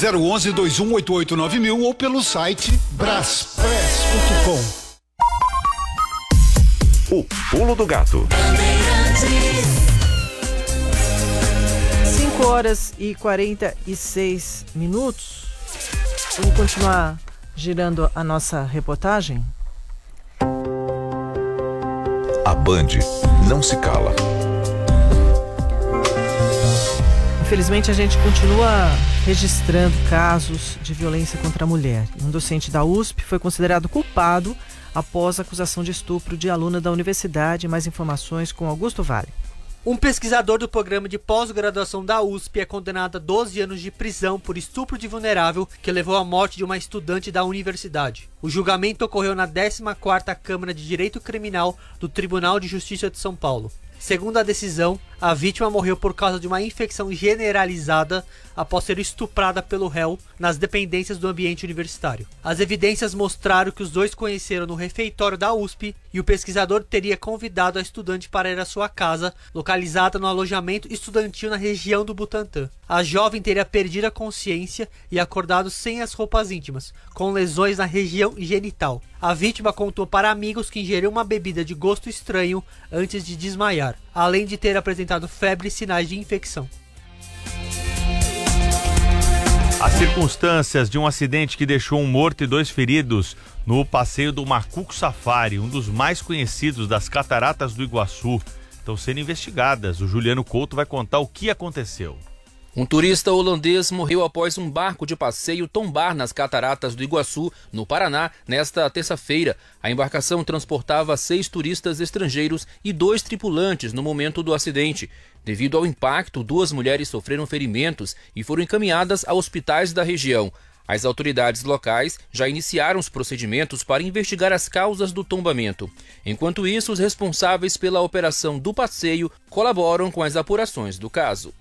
011-2188-9000 ou pelo site braspress.com. O Pulo do Gato. 5h46. Vamos continuar girando a nossa reportagem. A Band não se cala. Infelizmente, a gente continua registrando casos de violência contra a mulher. Um docente da USP foi considerado culpado após a acusação de estupro de aluna da universidade. Mais informações com Augusto Vale. Um pesquisador do programa de pós-graduação da USP é condenado a 12 anos de prisão por estupro de vulnerável que levou à morte de uma estudante da universidade. O julgamento ocorreu na 14ª Câmara de Direito Criminal do Tribunal de Justiça de São Paulo. Segundo a decisão, a vítima morreu por causa de uma infecção generalizada após ser estuprada pelo réu nas dependências do ambiente universitário. As evidências mostraram que os dois conheceram no refeitório da USP e o pesquisador teria convidado a estudante para ir à sua casa, localizada no alojamento estudantil na região do Butantã. A jovem teria perdido a consciência e acordado sem as roupas íntimas, com lesões na região genital. A vítima contou para amigos que ingeriu uma bebida de gosto estranho antes de desmaiar, além de ter apresentado febre e sinais de infecção. As circunstâncias de um acidente que deixou um morto e 2 feridos no passeio do Macuco Safari, um dos mais conhecidos das Cataratas do Iguaçu, estão sendo investigadas. O Juliano Couto vai contar o que aconteceu. Um turista holandês morreu após um barco de passeio tombar nas Cataratas do Iguaçu, no Paraná, nesta terça-feira. A embarcação transportava 6 turistas estrangeiros e 2 tripulantes no momento do acidente. Devido ao impacto, 2 mulheres sofreram ferimentos e foram encaminhadas a hospitais da região. As autoridades locais já iniciaram os procedimentos para investigar as causas do tombamento. Enquanto isso, os responsáveis pela operação do passeio colaboram com as apurações do caso.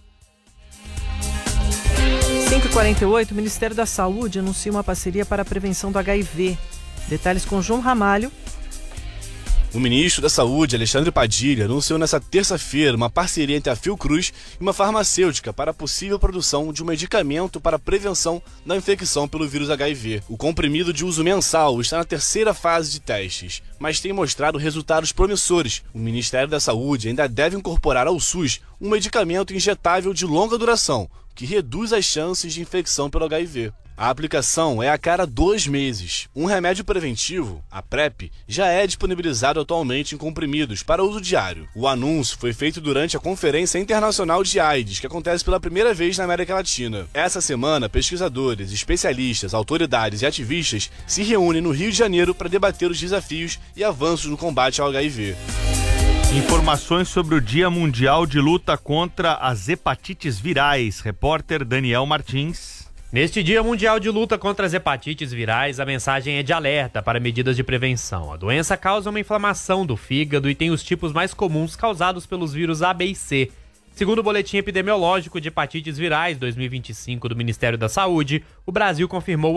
5h48, o Ministério da Saúde anuncia uma parceria para a prevenção do HIV. Detalhes com João Ramalho. O ministro da Saúde, Alexandre Padilha, anunciou nesta terça-feira uma parceria entre a Fiocruz e uma farmacêutica para a possível produção de um medicamento para a prevenção da infecção pelo vírus HIV. O comprimido de uso mensal está na 3ª fase de testes, mas tem mostrado resultados promissores. O Ministério da Saúde ainda deve incorporar ao SUS um medicamento injetável de longa duração, que reduz as chances de infecção pelo HIV. A aplicação é a cada 2 meses. Um remédio preventivo, a PrEP, já é disponibilizado atualmente em comprimidos para uso diário. O anúncio foi feito durante a Conferência Internacional de AIDS, que acontece pela primeira vez na América Latina. Essa semana, pesquisadores, especialistas, autoridades e ativistas se reúnem no Rio de Janeiro para debater os desafios e avanços no combate ao HIV. Informações sobre o Dia Mundial de Luta contra as Hepatites Virais. Repórter Daniel Martins. Neste Dia Mundial de Luta contra as Hepatites Virais, a mensagem é de alerta para medidas de prevenção. A doença causa uma inflamação do fígado e tem os tipos mais comuns causados pelos vírus A, B e C. Segundo o Boletim Epidemiológico de Hepatites Virais 2025 do Ministério da Saúde, o Brasil confirmou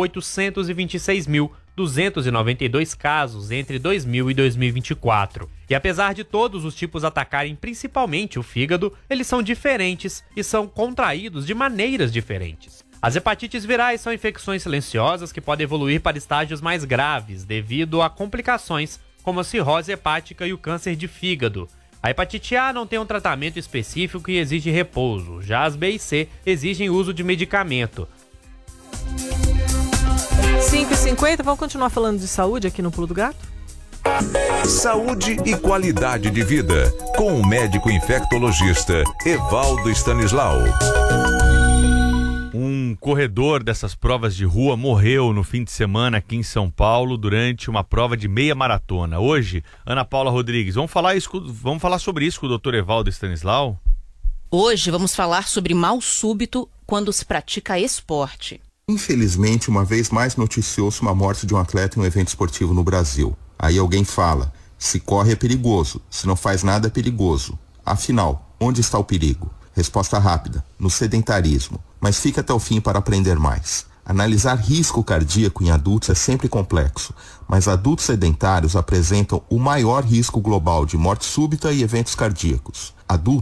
826.292 casos entre 2000 e 2024. E apesar de todos os tipos atacarem principalmente o fígado, eles são diferentes e são contraídos de maneiras diferentes. As hepatites virais são infecções silenciosas que podem evoluir para estágios mais graves devido a complicações como a cirrose hepática e o câncer de fígado. A hepatite A não tem um tratamento específico e exige repouso, já as B e C exigem uso de medicamento. 5h50, vamos continuar falando de saúde aqui no Pulo do Gato? Saúde e qualidade de vida, com o médico infectologista Evaldo Stanislau. Um corredor dessas provas de rua morreu no fim de semana aqui em São Paulo durante uma prova de meia maratona. Hoje, Ana Paula Rodrigues, vamos falar sobre isso com o Dr. Evaldo Stanislau? Hoje vamos falar sobre mal súbito quando se pratica esporte. Infelizmente, uma vez mais noticiou-se uma morte de um atleta em um evento esportivo no Brasil. Aí alguém fala, se corre é perigoso, se não faz nada é perigoso. Afinal, onde está o perigo? Resposta rápida, no sedentarismo. Mas fica até o fim para aprender mais. Analisar risco cardíaco em adultos é sempre complexo, mas adultos sedentários apresentam o maior risco global de morte súbita e eventos cardíacos. Adultos